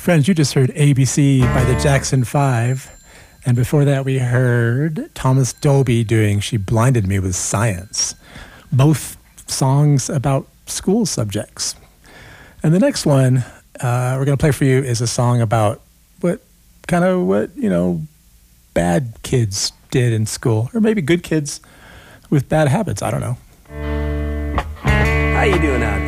Friends, you just heard ABC by the Jackson 5. And before that, we heard Thomas Dolby doing She Blinded Me with Science. Both songs about school subjects. And the next one we're going to play for you is a song about what bad kids did in school. Or maybe good kids with bad habits. I don't know. How you doing out